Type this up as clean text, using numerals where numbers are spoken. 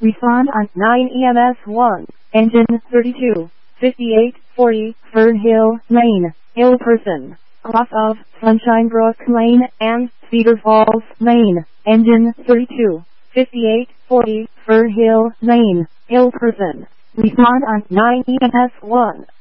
Respond on 9 EMS 1, engine 32, 5840, Fernhill Lane, Hill Person, cross of Sunshine Brook Lane and Cedar Falls Lane, engine 32, 5840, Fernhill Lane, Hill Person. Respond on 9 EMS 1.